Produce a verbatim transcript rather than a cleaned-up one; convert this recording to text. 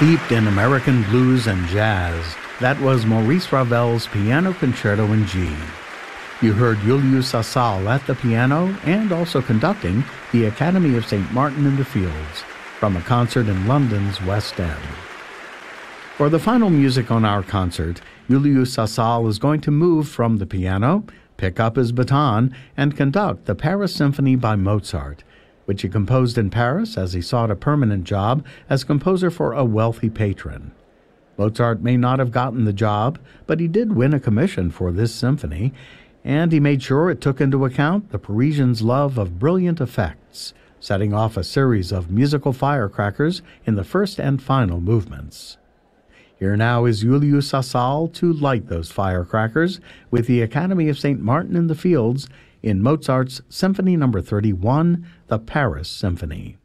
Steeped in American blues and jazz, that was Maurice Ravel's Piano Concerto in G. You heard Julius Sassal at the piano and also conducting the Academy of Saint Martin in the Fields from a concert in London's West End. For the final music on our concert, Julius Sassal is going to move from the piano, pick up his baton, and conduct the Paris Symphony by Mozart, which he composed in Paris as he sought a permanent job as composer for a wealthy patron. Mozart may not have gotten the job, but he did win a commission for this symphony, and he made sure it took into account the Parisians' love of brilliant effects, setting off a series of musical firecrackers in the first and final movements. Here now is Julius Sassal to light those firecrackers with the Academy of Saint Martin in the Fields in Mozart's Symphony Number thirty-one, the Paris Symphony.